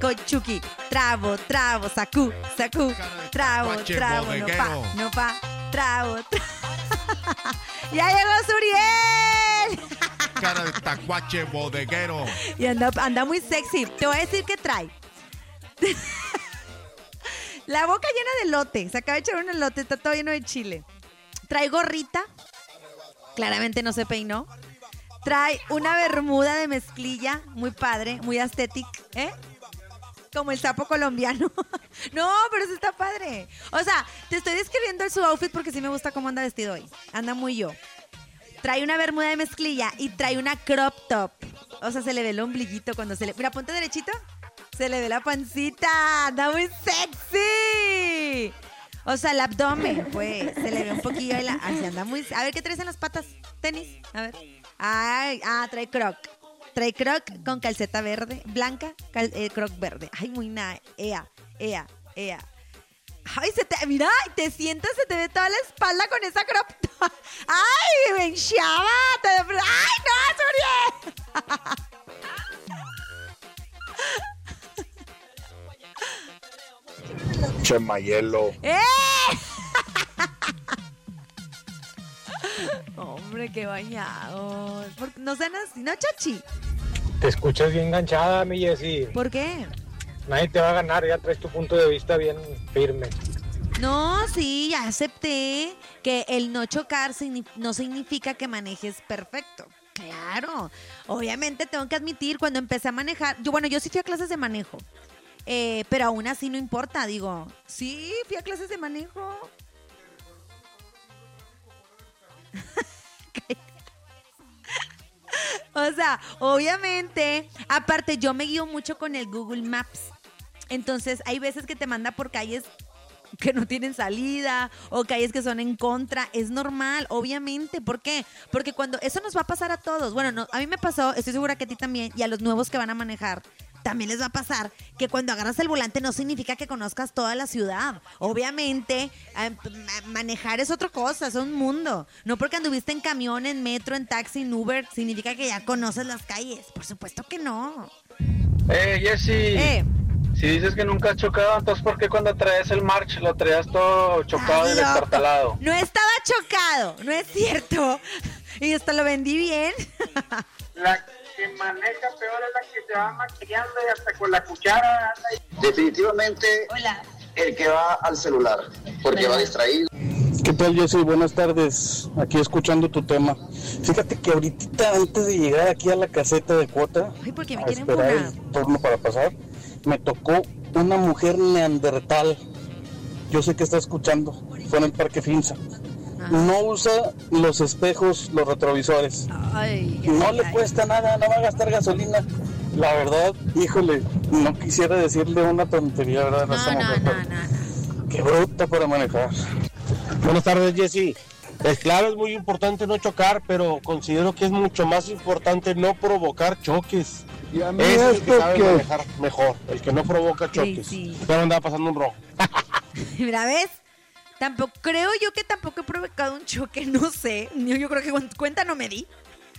con Chucky. Trabo, sacú, trabo, no pa, trabo. ¡Ya llegó Suriel! Cara de tacuache bodeguero. Y anda muy sexy. Te voy a decir qué trae. La boca llena de elote. Se acaba de echar un elote, está todo lleno de chile. Trae gorrita. Claramente no se peinó. Trae una bermuda de mezclilla. Muy padre, muy aesthetic, ¿eh? Como el sapo colombiano. No, pero eso está padre. O sea, te estoy describiendo su outfit porque sí me gusta cómo anda vestido hoy. Anda muy yo. Trae una bermuda de mezclilla y trae una crop top. O sea, se le ve el ombliguito cuando se le... Mira, ponte derechito. Se le ve la pancita. Anda muy sexy. O sea, el abdomen, pues. Se le ve un poquillo ahí. Así anda muy... A ver, ¿qué traes en las patas? ¿Tenis? A ver. Ay, trae croc. Trae croc con calceta verde, blanca, croc verde. Ay, muy nada. Ea. Ay, mira, te sientas, se te ve toda la espalda con esa crop top. Ay, ven, chava. Ay, no, Suriel. Chemayelo. Hombre, qué bañados. No sean así, ¿no, Chachi? Te escuchas bien enganchada, mi Jessy. ¿Por qué? Nadie te va a ganar, ya traes tu punto de vista bien firme. No, sí, ya acepté que el no chocar no significa que manejes perfecto. Claro, obviamente tengo que admitir, cuando empecé a manejar, yo sí fui a clases de manejo, pero aún así no importa, digo, sí, fui a clases de manejo. O sea, obviamente, aparte yo me guío mucho con el Google Maps. Entonces, hay veces que te manda por calles que no tienen salida o calles que son en contra. Es normal, obviamente. ¿Por qué? Porque cuando eso nos va a pasar a todos. Bueno, no, a mí me pasó, estoy segura que a ti también, y a los nuevos que van a manejar también les va a pasar que cuando agarras el volante no significa que conozcas toda la ciudad. Obviamente, manejar es otra cosa, es un mundo. No porque anduviste en camión, en metro, en taxi, en Uber, significa que ya conoces las calles. Por supuesto que no. Jessy. Si dices que nunca has chocado, entonces ¿por qué cuando traes el March lo traías todo chocado y destartalado? No estaba chocado, no es cierto. Y hasta lo vendí bien. La que maneja peor es la que se va maquillando y hasta con la cuchara. Definitivamente. Hola. El que va al celular, porque va distraído. ¿Qué tal, Jessy? Buenas tardes. Aquí escuchando tu tema. Fíjate que ahorita, antes de llegar aquí a la caseta de cuota, ay, porque me a quieren esperar funar. el turno para pasar, me tocó una mujer neandertal. Yo sé que está escuchando. Fue en el Parque Finza. No usa los espejos, los retrovisores. No le cuesta nada, no va a gastar gasolina. La verdad, híjole, no quisiera decirle una tontería, ¿verdad? No. Qué bruta para manejar. Buenas tardes, Jessy. Claro, es muy importante no chocar, pero considero que es mucho más importante no provocar choques. Y a mí es el que sabe que manejar mejor, el que no provoca choques. Sí. Ya me andaba pasando un rojo. Mira, ¿ves? Creo yo que tampoco he provocado un choque, no sé. Yo creo que cuenta no me di.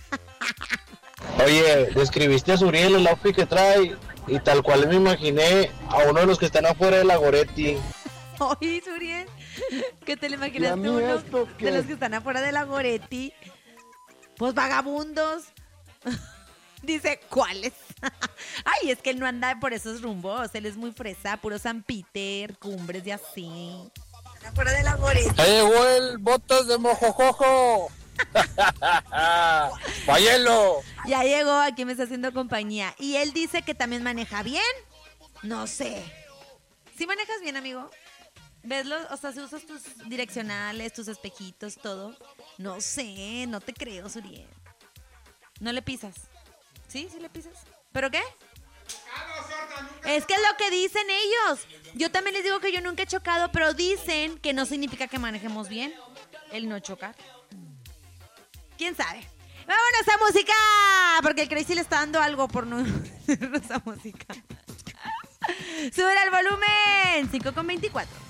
Oye, describiste a Suriel el outfit que trae y tal cual me imaginé a uno de los que están afuera de la Goretti. Oye, Suriel, ¿qué te lo imaginaste uno de los que están afuera de la Goretti? Pues vagabundos. Dice, ¿cuáles? Ay, es que él no anda por esos rumbos. Él es muy fresa, puro San Peter, Cumbres y así. Están afuera de la Goretti. ¡Ya llegó el botas de mojojojo! ¡Payelo! Ya llegó, aquí me está haciendo compañía. Y él dice que también maneja bien. No sé. ¿Sí manejas bien, amigo? ¿Ves o sea, si usas tus direccionales, tus espejitos, todo? No sé, no te creo, Suriel. ¿No le pisas? ¿Sí? ¿Sí le pisas? ¿Pero qué? Es que es lo que dicen ellos. Yo también les digo que yo nunca he chocado, pero dicen que no significa que manejemos bien el no chocar. ¿Quién sabe? ¡Vámonos a música! Porque el Crazy le está dando algo por no irnos a música. ¡Sube el volumen! 5:24.